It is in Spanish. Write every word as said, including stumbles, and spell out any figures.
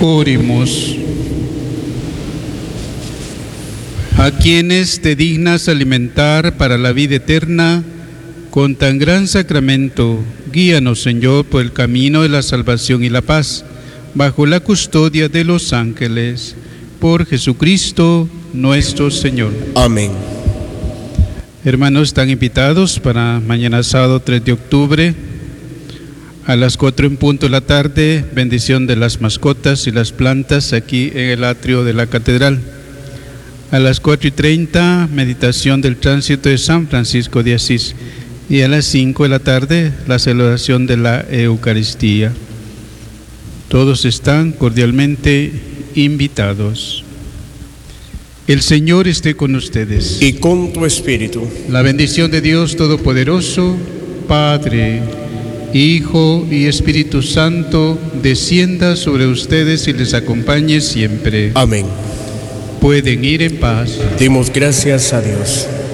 Oremos. A quienes te dignas alimentar para la vida eterna, con tan gran sacramento, guíanos, Señor, por el camino de la salvación y la paz, bajo la custodia de los ángeles, por Jesucristo nuestro Señor. Amén. Hermanos, están invitados para mañana sábado tres de octubre, a las cuatro en punto de la tarde, bendición de las mascotas y las plantas aquí en el atrio de la catedral. A las cuatro y treinta, meditación del tránsito de San Francisco de Asís. Y a las cinco de la tarde, la celebración de la Eucaristía. Todos están cordialmente invitados. El Señor esté con ustedes. Y con tu espíritu. La bendición de Dios Todopoderoso, Padre, Hijo y Espíritu Santo, descienda sobre ustedes y les acompañe siempre. Amén. Pueden ir en paz. Demos gracias a Dios.